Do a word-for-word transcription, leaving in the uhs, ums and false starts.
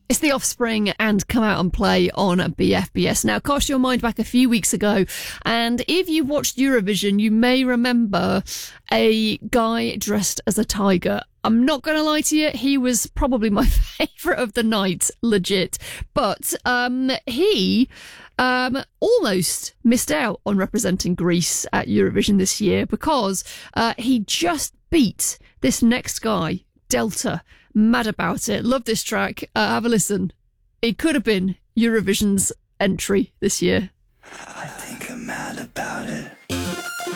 It's The Offspring and Come Out and Play on B F B S. Now, cast your mind back a few weeks ago, and if you watched Eurovision, you may remember a guy dressed as a tiger. I'm not going to lie to you, he was probably my favourite of the night, legit. But um, he um, almost missed out on representing Greece at Eurovision this year because uh, he just beat this next guy, Delta. Mad about it. Love this track. Uh, have a listen. It could have been Eurovision's entry this year. I think I'm mad about it.